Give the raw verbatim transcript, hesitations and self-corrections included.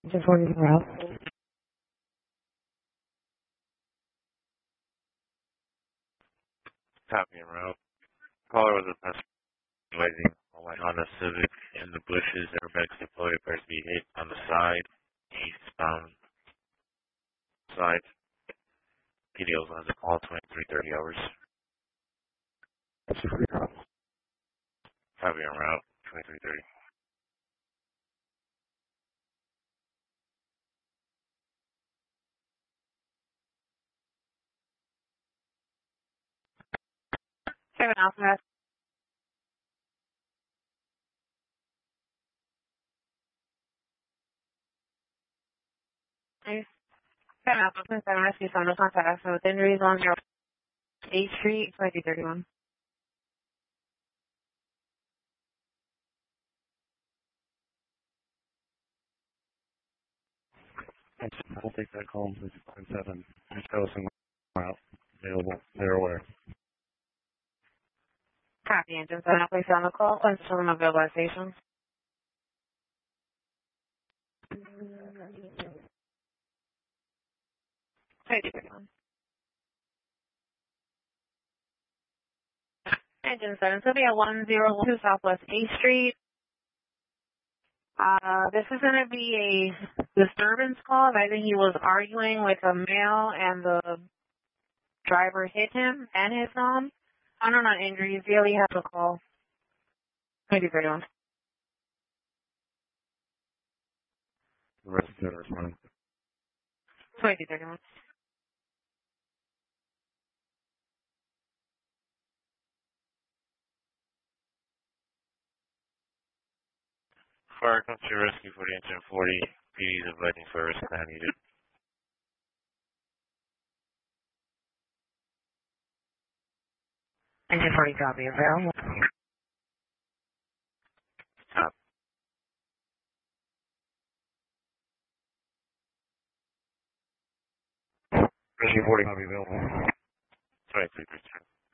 Just wanted to route. Copy and route. Caller was a person waiting on my Honda Civic in the bushes. Airbags deployed, appears to be hit on the side, eastbound side. P D Os has a call twenty-three thirty hours. That's a free route. Copy and route twenty-three thirty. Seven Alpha. Seven Alpha. Seven Rescue Phone. No contact. So with injuries on your eighth Street, twenty thirty-one. I'll take that call. It's five seven. Just tell us some route available. They're aware. Copy. Engine seven. I'll place you on the call. Once from available stations. twenty thirty-one. Engine seven. So be at one zero one two Southwest eighth Street. Uh, this is going to be a disturbance call. I think he was arguing with a male and the driver hit him and his mom. I don't know injuries. He only has a call. twenty thirty-one. The rest of it is running. twenty thirty-one. Fire comes to rescue for the engine forty. P Ds advising service not needed. Engine forty copy available. Stop. Rescue forty copy available. twenty-three thirty.